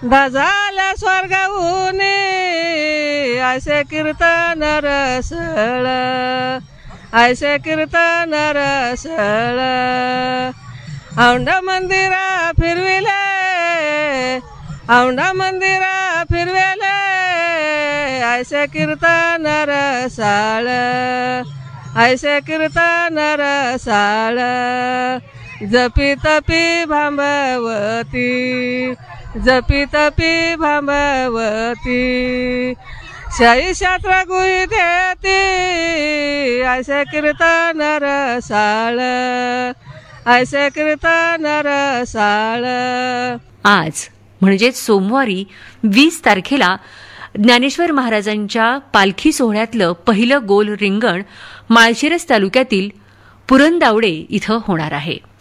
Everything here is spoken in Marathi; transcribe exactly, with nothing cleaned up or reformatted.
झाल्या स्वर्गाहून ऐसे कीर्तन रसळ, ऐसे कीर्तन रसळ. औंढ मंदिरा फिरविले, औंढ मंदिरा फिरवेले, ऐसे कीर्तन रसाळ, ऐसे कीर्तन रसाळ. जपी तपी भांबवती, जपी तपी भांबवती, शाही शास्त्र गुही देती, ऐसे कीर्तन रसाळ, ऐसे कीर्तन रसाळ. आज म्हणजेच सोमवारी वीस तारखेला ज्ञानेश्वर महाराजांच्या पालखी सोहळ्यातलं पहिलं गोल रिंगण माळशिरस तालुक्यातील पुरंदावडे इथं होणार आहे.